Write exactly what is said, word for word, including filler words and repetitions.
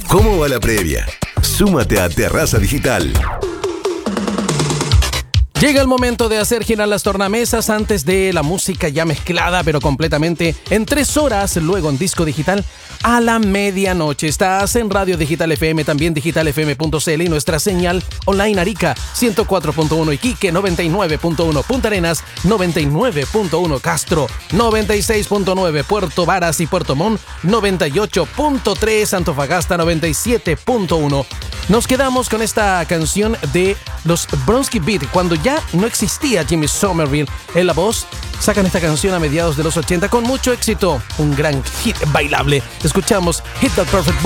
¿Cómo va la previa? Súmate a Terraza Digital. Llega el momento de hacer girar las tornamesas antes de la música ya mezclada, pero completamente en tres horas, luego en disco digital a la medianoche. Estás en Radio Digital F M, también digital f m punto c l y nuestra señal online Arica ciento cuatro punto uno, Iquique noventa y nueve punto uno, Punta Arenas noventa y nueve punto uno, Castro noventa y seis punto nueve, Puerto Varas y Puerto Montt noventa y ocho punto tres, Antofagasta noventa y siete punto uno. Nos quedamos con esta canción de los Bronski Beat, cuando ya no existía Jimmy Somerville en la voz. Sacan esta canción a mediados de los ochenta con mucho éxito, un gran hit bailable. Escuchamos Hit That Perfect Ball.